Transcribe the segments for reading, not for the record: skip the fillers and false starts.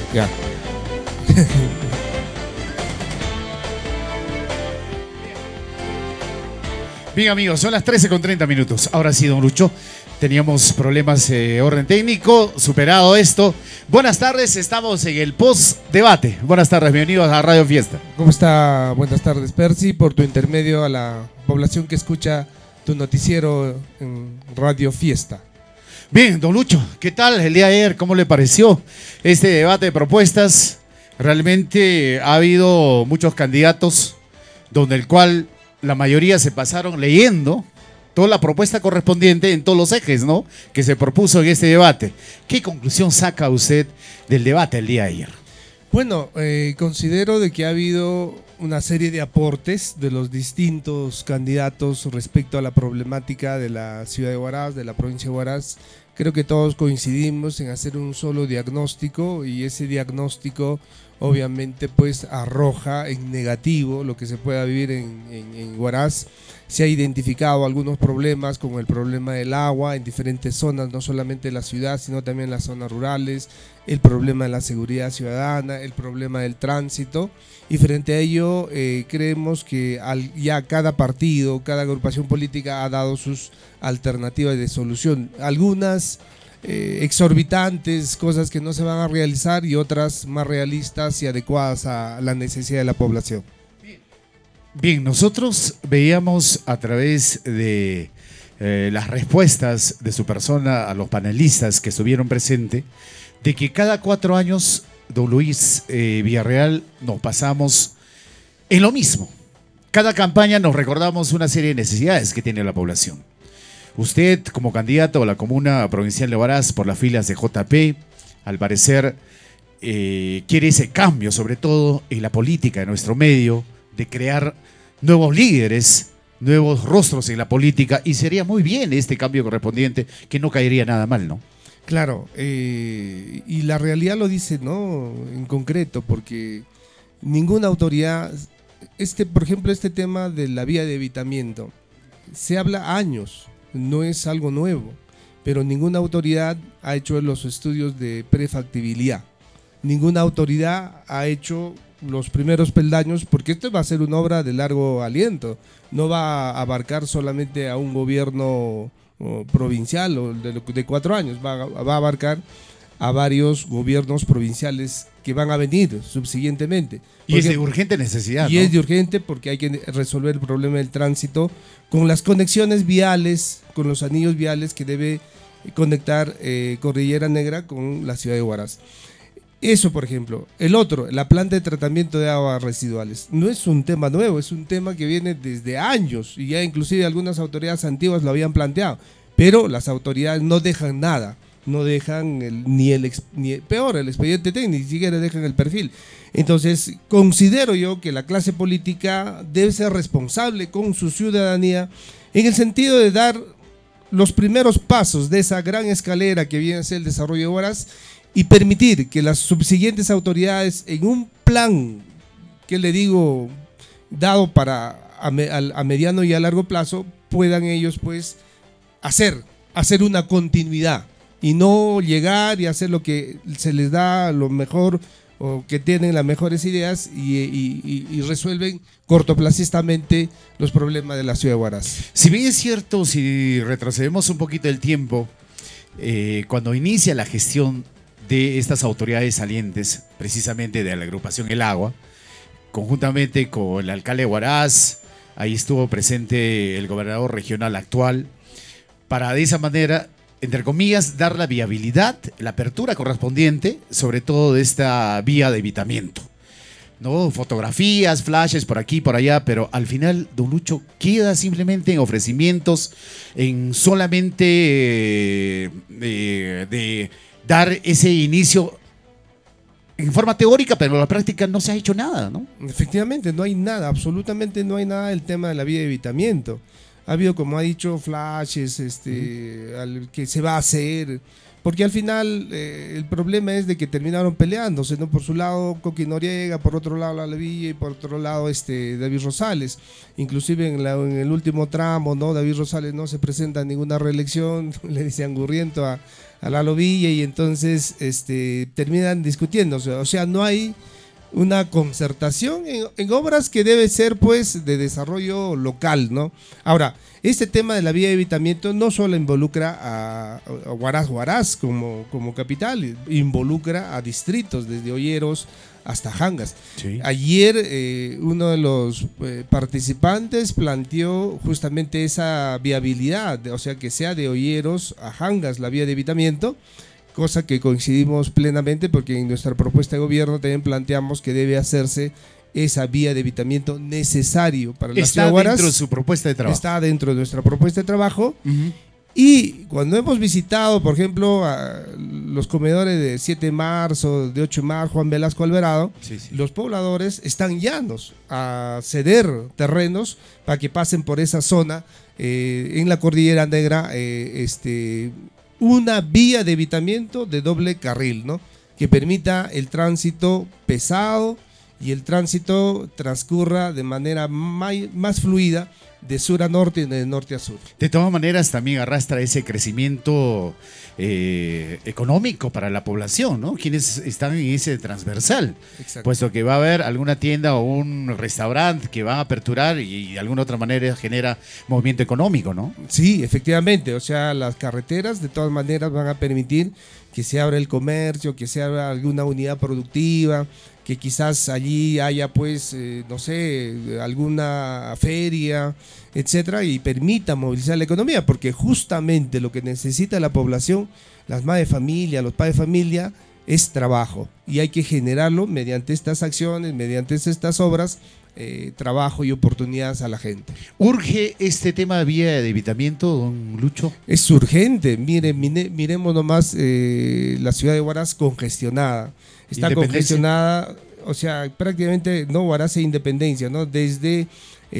Ya. Bien, amigos, son las 13:30. Ahora sí, don Lucho, teníamos problemas de orden técnico, superado esto. Buenas tardes, estamos en el post-debate. Buenas tardes, bienvenidos a Radio Fiesta. ¿Cómo está? Buenas tardes, Percy, por tu intermedio a la población que escucha tu noticiero en Radio Fiesta. Bien, don Lucho, ¿qué tal el día de ayer? ¿Cómo le pareció este debate de propuestas? Realmente ha habido muchos candidatos donde el cual la mayoría se pasaron leyendo toda la propuesta correspondiente en todos los ejes, ¿no?, que se propuso en este debate. ¿Qué conclusión saca usted del debate el día de ayer? Bueno, considero de que ha habido una serie de aportes de los distintos candidatos respecto a la problemática de la ciudad de Huaraz, de la provincia de Huaraz. Creo que todos coincidimos en hacer un solo diagnóstico y ese diagnóstico obviamente pues arroja en negativo lo que se pueda vivir en Huaraz. Se ha identificado algunos problemas como el problema del agua en diferentes zonas, no solamente de la ciudad, sino también en las zonas rurales, el problema de la seguridad ciudadana, el problema del tránsito, y frente a ello creemos que ya cada partido, cada agrupación política ha dado sus alternativas de solución. Algunas exorbitantes, cosas que no se van a realizar, y otras más realistas y adecuadas a la necesidad de la población. Bien, nosotros veíamos a través de las respuestas de su persona a los panelistas que estuvieron presentes, de que cada 4 años, don Luis Villarreal, nos pasamos en lo mismo. Cada campaña nos recordamos una serie de necesidades que tiene la población. Usted, como candidato a la comuna provincial de Huaraz por las filas de JP, al parecer quiere ese cambio, sobre todo en la política de nuestro medio, de crear nuevos líderes, nuevos rostros en la política, y sería muy bien este cambio correspondiente, que no caería nada mal, ¿no? Claro, y la realidad lo dice, ¿no?, en concreto, porque ninguna autoridad, por ejemplo, este tema de la vía de evitamiento, se habla años, no es algo nuevo, pero ninguna autoridad ha hecho los estudios de prefactibilidad, ninguna autoridad ha hecho los primeros peldaños, porque esto va a ser una obra de largo aliento, no va a abarcar solamente a un gobierno provincial o de 4 años, va a abarcar a varios gobiernos provinciales que van a venir subsiguientemente. Y es de urgente necesidad, y ¿no? es de urgente porque hay que resolver el problema del tránsito con las conexiones viales, con los anillos viales que debe conectar Cordillera Negra con la ciudad de Huaraz. Eso, por ejemplo. El otro, la planta de tratamiento de aguas residuales. No es un tema nuevo, es un tema que viene desde años, y ya inclusive algunas autoridades antiguas lo habían planteado, pero las autoridades no dejan nada, no dejan peor, el expediente técnico, ni siquiera dejan el perfil. Entonces, considero yo que la clase política debe ser responsable con su ciudadanía en el sentido de dar los primeros pasos de esa gran escalera que viene a ser el desarrollo de Huaraz, y permitir que las subsiguientes autoridades, en un plan que le digo dado para a mediano y a largo plazo, puedan ellos pues hacer una continuidad y no llegar y hacer lo que se les da lo mejor, o que tienen las mejores ideas y resuelven cortoplacistamente los problemas de la ciudad de Huaraz. Si bien es cierto, si retrocedemos un poquito el tiempo, cuando inicia la gestión de estas autoridades salientes, precisamente de la agrupación El Agua, conjuntamente con el alcalde de Huaraz, ahí estuvo presente el gobernador regional actual, para de esa manera, entre comillas, dar la viabilidad, la apertura correspondiente, sobre todo de esta vía de evitamiento, ¿no? Fotografías, flashes por aquí, por allá, pero al final, don Lucho, queda simplemente en ofrecimientos, en solamente de dar ese inicio en forma teórica, pero en la práctica no se ha hecho nada, ¿no? Efectivamente, no hay nada, absolutamente no hay nada del tema de la vía de evitamiento. Ha habido, como ha dicho, flashes, que se va a hacer, porque al final el problema es de que terminaron peleándose, ¿no? Por su lado Coqui Noriega, por otro lado La Levilla, y por otro lado David Rosales. Inclusive en el último tramo, ¿no?, David Rosales no se presenta a ninguna reelección, le dice angurriento a Lalo Villa y entonces terminan discutiéndose. O sea, no hay una concertación en obras que debe ser pues de desarrollo local, ¿no? Ahora, este tema de la vía de evitamiento no solo involucra a Huaraz como capital, involucra a distritos desde Olleros hasta Jangas. Sí. Ayer uno de los participantes planteó justamente esa viabilidad, o sea, que sea de Olleros a Jangas la vía de evitamiento, cosa que coincidimos plenamente porque en nuestra propuesta de gobierno también planteamos que debe hacerse esa vía de evitamiento necesario para la ciudad de Huaraz. Está dentro de su propuesta de trabajo. Está dentro de nuestra propuesta de trabajo. Y cuando hemos visitado, por ejemplo, a los comedores de 7 de marzo, de 8 de marzo, Juan Velasco Alvarado, los pobladores están llanos a ceder terrenos para que pasen por esa zona en la Cordillera Negra, una vía de evitamiento de doble carril, ¿no? Que permita el tránsito pesado y el tránsito transcurra de manera más fluida de sur a norte y de norte a sur. De todas maneras, también arrastra ese crecimiento económico para la población, ¿no? Quienes están en ese transversal. Exacto. Puesto que va a haber alguna tienda o un restaurante que va a aperturar y de alguna otra manera genera movimiento económico, ¿no? Sí, efectivamente. O sea, las carreteras de todas maneras van a permitir que se abra el comercio, que se abra alguna unidad productiva, que quizás allí haya pues, no sé, alguna feria, etcétera, y permita movilizar la economía, porque justamente lo que necesita la población, las madres de familia, los padres de familia, es trabajo, y hay que generarlo mediante estas acciones, mediante estas obras, trabajo y oportunidades a la gente. ¿Urge este tema de vía de evitamiento, don Lucho? Es urgente. Miremos nomás la ciudad de Huaraz congestionada. Está congestionada, o sea, prácticamente no Huaraz e Independencia, ¿no? Desde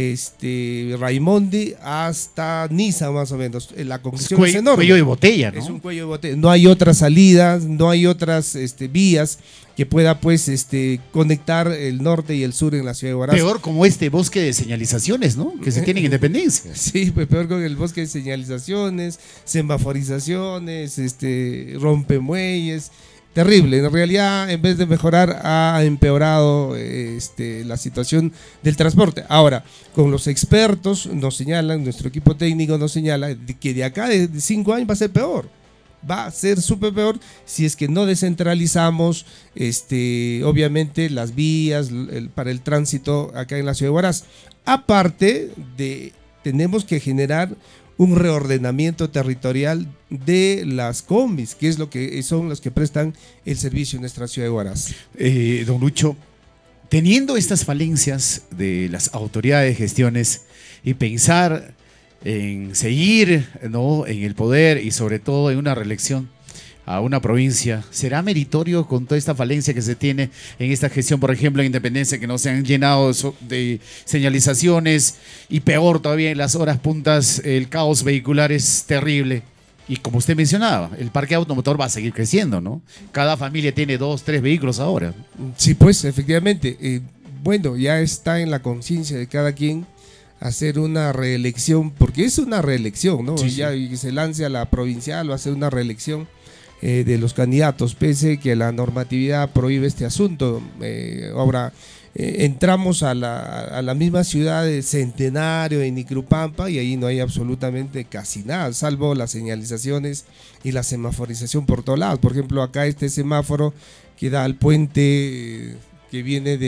Raimondi hasta Niza, más o menos. La congestión es enorme. Cuello de botella, ¿no? Es un cuello de botella. No hay otras salidas, no hay otras vías que pueda pues conectar el norte y el sur en la ciudad de Huaraz. Peor como este bosque de señalizaciones, ¿no? Que se tiene en Independencia. Sí, pues peor con el bosque de señalizaciones, semaforizaciones, rompemuelles. Terrible, en realidad en vez de mejorar ha empeorado la situación del transporte. Ahora, con los expertos nos señalan, nuestro equipo técnico nos señala que de acá de 5 años va a ser peor. Va a ser súper peor si es que no descentralizamos obviamente las vías para el tránsito acá en la ciudad de Huaraz. Aparte de, tenemos que generar un reordenamiento territorial de las combis, que es lo que son los que prestan el servicio en nuestra ciudad de Huaraz. Don Lucho, teniendo estas falencias de las autoridades de gestiones y pensar en seguir, ¿no?, en el poder y sobre todo en una reelección a una provincia, ¿será meritorio con toda esta falencia que se tiene en esta gestión, por ejemplo, en Independencia, que no se han llenado de señalizaciones y peor todavía en las horas puntas, el caos vehicular es terrible? Y como usted mencionaba, el parque automotor va a seguir creciendo, ¿no? Cada familia tiene 2, 3 vehículos ahora. Sí, pues efectivamente. Bueno, ya está en la conciencia de cada quien hacer una reelección, porque es una reelección, ¿no? Sí, ya sí. se lance a la provincial o hacer una reelección de los candidatos, pese que la normatividad prohíbe este asunto. Ahora, entramos a la misma ciudad de Centenario, de Nicrupampa, y ahí no hay absolutamente casi nada, salvo las señalizaciones y la semaforización por todos lados. Por ejemplo, acá este semáforo que da al puente que viene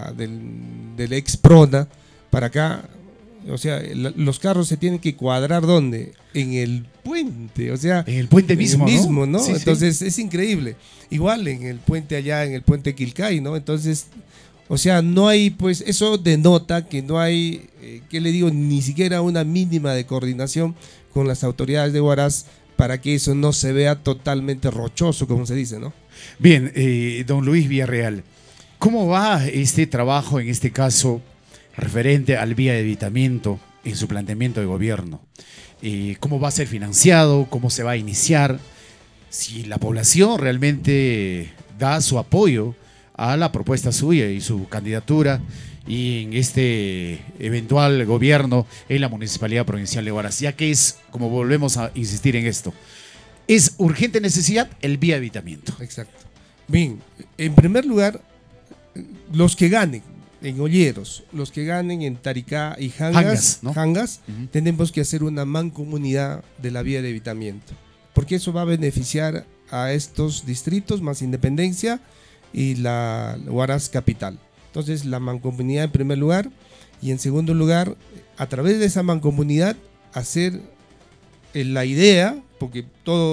del ex Prona para acá. O sea, los carros se tienen que cuadrar ¿dónde? En el puente, o sea, en el puente mismo, ¿no? Sí, Entonces sí. es increíble. Igual en el puente allá, en el puente Quilcay, ¿no? Entonces, o sea, no hay, pues, eso denota que no hay, ¿qué le digo? Ni siquiera una mínima de coordinación con las autoridades de Huaraz para que eso no se vea totalmente rochoso, como se dice, ¿no? Bien, don Luis Villarreal, ¿cómo va este trabajo, en este caso, referente al vía de evitamiento en su planteamiento de gobierno? ¿Cómo va a ser financiado? ¿Cómo se va a iniciar? Si la población realmente da su apoyo a la propuesta suya y su candidatura y en este eventual gobierno en la Municipalidad Provincial de Huaraz, ya que es, como volvemos a insistir en esto, es urgente necesidad el vía evitamiento. Exacto. Bien, en primer lugar, los que ganen en Olleros, los que ganen en Taricá y Jangas, ¿no? tenemos que hacer una mancomunidad de la vía de evitamiento, porque eso va a beneficiar a estos distritos más Independencia y la Huaraz capital. Entonces, la mancomunidad en primer lugar, y en segundo lugar, a través de esa mancomunidad, hacer la idea, porque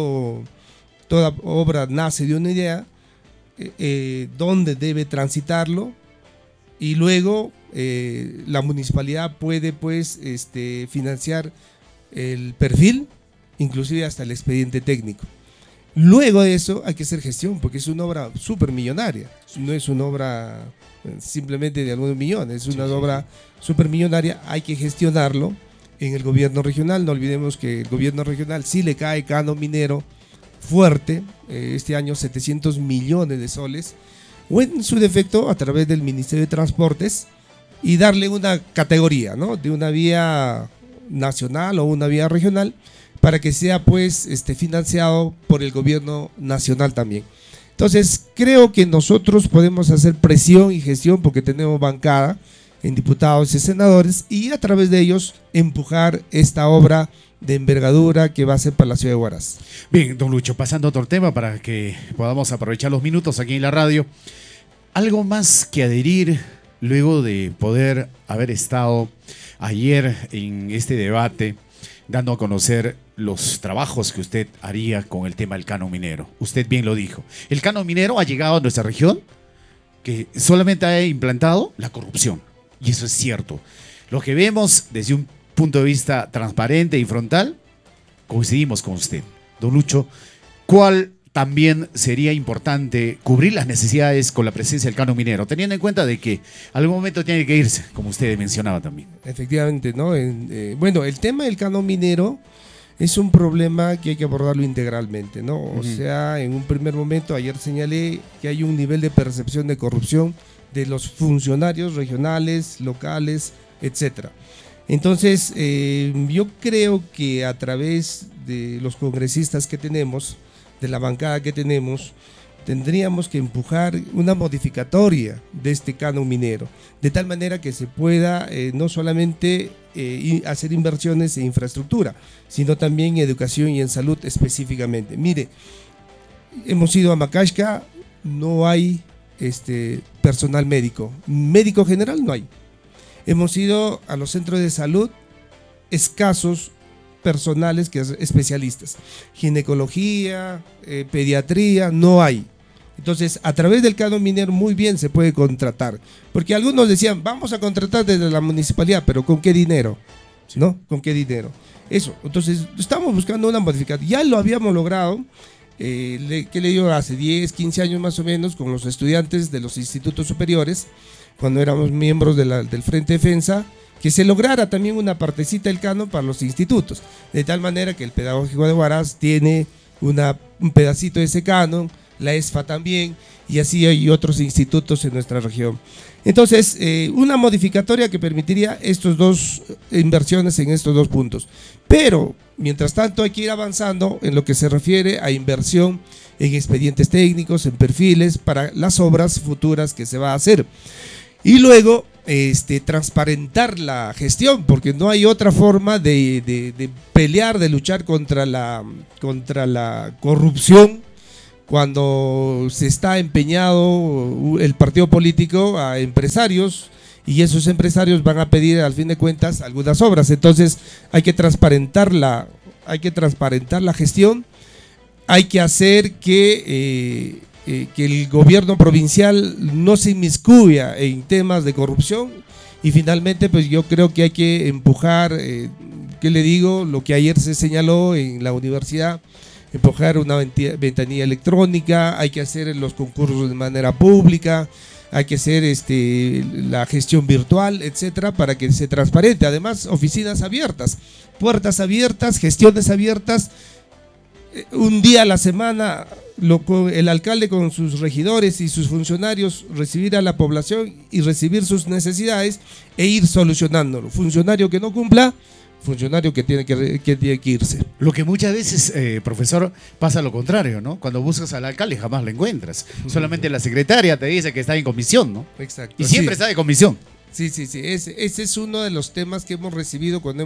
toda obra nace de una idea, dónde debe transitarlo, y luego la municipalidad puede pues financiar el perfil, inclusive hasta el expediente técnico. Luego de eso hay que hacer gestión, porque es una obra súper millonaria, no es una obra simplemente de algunos millones, es una obra súper millonaria, hay que gestionarlo en el gobierno regional. No olvidemos que el gobierno regional sí le cae canon minero fuerte, este año 700 millones de soles, o en su defecto a través del Ministerio de Transportes, y darle una categoría, ¿no?, de una vía nacional o una vía regional, para que sea pues financiado por el gobierno nacional también. Entonces creo que nosotros podemos hacer presión y gestión, porque tenemos bancada en diputados y senadores, y a través de ellos empujar esta obra de envergadura que va a ser para la ciudad de Huaraz. Bien, don Lucho, pasando a otro tema para que podamos aprovechar los minutos aquí en la radio. ¿Algo más que adherir luego de poder haber estado ayer en este debate, dando a conocer los trabajos que usted haría con el tema del canon minero? Usted bien lo dijo. El canon minero ha llegado a nuestra región que solamente ha implantado la corrupción. Y eso es cierto. Lo que vemos desde un punto de vista transparente y frontal, coincidimos con usted. Don Lucho, ¿cuál también sería importante cubrir las necesidades con la presencia del canon minero, teniendo en cuenta de que algún momento tiene que irse, como usted mencionaba también? Efectivamente, ¿no? Bueno, el tema del canon minero es un problema que hay que abordarlo integralmente, ¿no? O sea, en un primer momento, ayer señalé que hay un nivel de percepción de corrupción de los funcionarios regionales, locales, etcétera. Entonces, yo creo que a través de los congresistas que tenemos, de la bancada que tenemos, tendríamos que empujar una modificatoria de este canon minero, de tal manera que se pueda no solamente hacer inversiones en infraestructura, sino también en educación y en salud específicamente. Mire, hemos ido a Macashka, no hay personal médico general no hay. Hemos ido a los centros de salud, escasos personales que especialistas, ginecología, pediatría, no hay. Entonces, a través del canon minero muy bien se puede contratar, porque algunos decían, vamos a contratar desde la municipalidad, pero ¿con qué dinero? ¿No? ¿Con qué dinero? Eso, entonces estamos buscando una modificación, ya lo habíamos logrado, que le dio hace 10, 15 años más o menos, con los estudiantes de los institutos superiores, cuando éramos miembros del Frente Defensa, que se lograra también una partecita del canon para los institutos, de tal manera que el Pedagógico de Huaraz tiene un pedacito de ese canon, la ESFA también, y así hay otros institutos en nuestra región. Entonces, una modificatoria que permitiría estos dos inversiones en estos dos puntos. Pero, mientras tanto, hay que ir avanzando en lo que se refiere a inversión en expedientes técnicos, en perfiles, para las obras futuras que se va a hacer. Y luego, transparentar la gestión, porque no hay otra forma de pelear, de luchar contra la corrupción, cuando se está empeñado el partido político a empresarios, y esos empresarios van a pedir al fin de cuentas algunas obras. Entonces hay que transparentar la gestión, hay que hacer que el gobierno provincial no se inmiscuya en temas de corrupción, y finalmente pues yo creo que hay que empujar, ¿qué le digo? Lo que ayer se señaló en la universidad, empujar una ventanilla electrónica, hay que hacer los concursos de manera pública, hay que hacer la gestión virtual, etcétera, para que se transparente. Además, oficinas abiertas, puertas abiertas, gestiones abiertas, un día a la semana el alcalde con sus regidores y sus funcionarios recibir a la población y recibir sus necesidades e ir solucionándolo. Funcionario que no cumpla, funcionario que tiene que irse. Lo que muchas veces, profesor, pasa lo contrario, ¿no? Cuando buscas al alcalde jamás lo encuentras. Solamente la secretaria te dice que está en comisión, ¿no? Exacto. Y siempre está de comisión. Sí. Ese es uno de los temas que hemos recibido cuando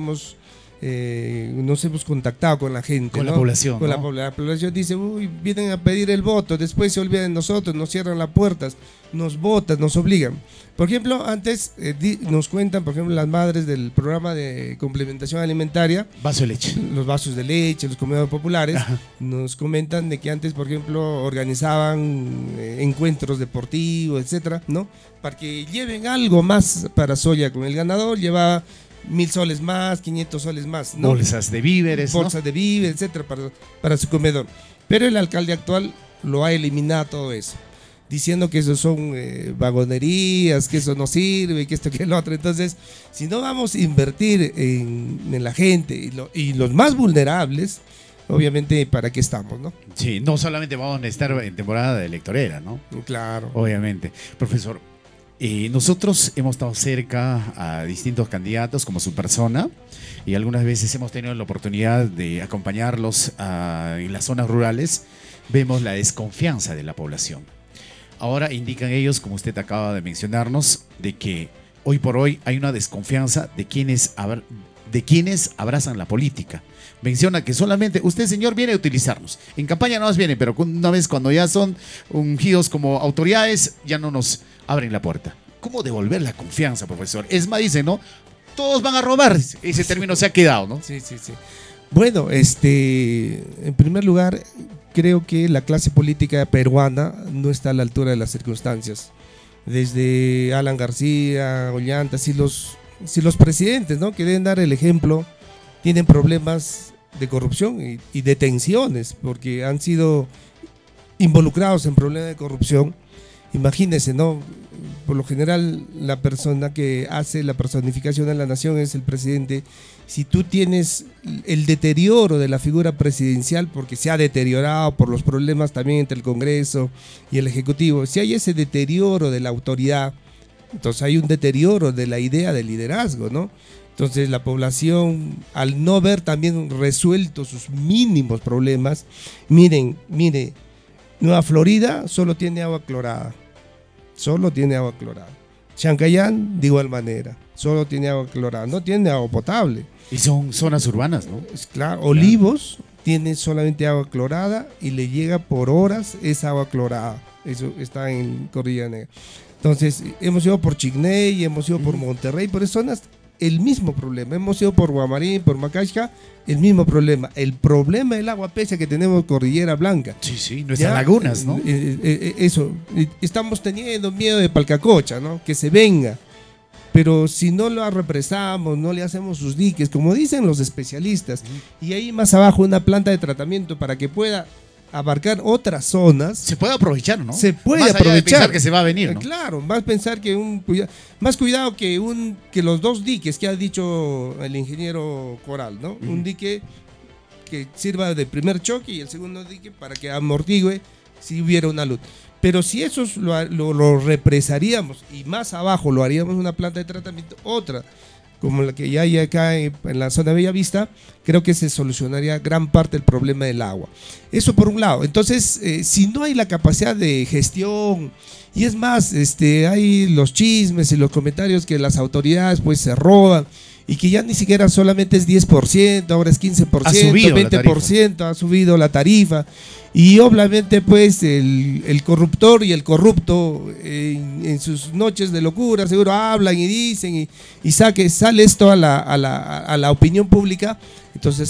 nos hemos contactado con la gente. Con ¿no? la población. Con ¿no? la población dice, uy, vienen a pedir el voto, después se olvidan de nosotros, nos cierran las puertas, nos votan, nos obligan. Por ejemplo, antes nos cuentan, por ejemplo, las madres del programa de complementación alimentaria, vaso de leche, los vasos de leche, los comedores populares, ajá, nos comentan de que antes, por ejemplo, organizaban encuentros deportivos, etcétera, ¿no? Para que lleven algo más para Soya. Con el ganador llevaba 1.000 soles más, 500 soles más, ¿no? Bolsas de víveres, Bolsas ¿no? de víveres, etcétera, para su comedor. Pero el alcalde actual lo ha eliminado todo eso, diciendo que eso son vagonerías, que eso no sirve, que esto, que lo otro. Entonces, si no vamos a invertir en la gente y los más vulnerables, obviamente, ¿para qué estamos, no? Sí, no solamente vamos a estar en temporada electorera, ¿no? Claro. Obviamente. Profesor, nosotros hemos estado cerca a distintos candidatos como su persona y algunas veces hemos tenido la oportunidad de acompañarlos en las zonas rurales. Vemos la desconfianza de la población. Ahora indican ellos, como usted acaba de mencionarnos, de que hoy por hoy hay una desconfianza de quienes abrazan la política. Menciona que solamente usted, señor, viene a utilizarnos. En campaña no más viene, pero una vez cuando ya son ungidos como autoridades, ya no nos abren la puerta. ¿Cómo devolver la confianza, profesor? Es más, dice, ¿no? Todos van a robar. Ese término se ha quedado, ¿no? Sí. Bueno, en primer lugar, creo que la clase política peruana no está a la altura de las circunstancias. Desde Alan García, Ollanta, si los presidentes, ¿no?, que deben dar el ejemplo, tienen problemas de corrupción y detenciones, porque han sido involucrados en problemas de corrupción. Imagínense, ¿no? Por lo general, la persona que hace la personificación de la nación es el presidente. Si tú tienes el deterioro de la figura presidencial, porque se ha deteriorado por los problemas también entre el Congreso y el Ejecutivo, si hay ese deterioro de la autoridad, entonces hay un deterioro de la idea del liderazgo, ¿no? Entonces la población, al no ver también resueltos sus mínimos problemas, mire, Nueva Florida solo tiene agua clorada. Chancayán, de igual manera, solo tiene agua clorada, no tiene agua potable. Y son zonas urbanas, ¿no? Claro, Olivos tiene solamente agua clorada y le llega por horas esa agua clorada. Eso está en Cordillera Negra. Entonces, hemos ido por Chicney, hemos ido por Monterrey, por esas zonas, el mismo problema. Hemos ido por Guamarín, por Macaxca, el mismo problema. El problema del agua pesa que tenemos en Cordillera Blanca. Sí, nuestras lagunas, ¿no? Eso, estamos teniendo miedo de Palcacocha, ¿no? Que se venga. Pero si no lo represamos, no le hacemos sus diques, como dicen los especialistas, y ahí más abajo una planta de tratamiento para que pueda abarcar otras zonas. Se puede aprovechar, ¿no? Se puede más allá aprovechar. de pensar que se va a venir, ¿no? Claro, más pensar que más cuidado que los dos diques que ha dicho el ingeniero Coral, ¿no? Un dique que sirva de primer choque y el segundo dique para que amortigue si hubiera una luz. Pero si eso lo represaríamos y más abajo lo haríamos una planta de tratamiento, otra, como la que ya hay acá en la zona de Bellavista, creo que se solucionaría gran parte del problema del agua. Eso por un lado. Entonces, si no hay la capacidad de gestión, y es más, hay los chismes y los comentarios que las autoridades pues se roban, y que ya ni siquiera solamente es 10%, ahora es 15%, 20%, ha subido la tarifa. Y obviamente pues el corruptor y el corrupto en sus noches de locura seguro hablan y dicen y sale esto a la opinión pública. Entonces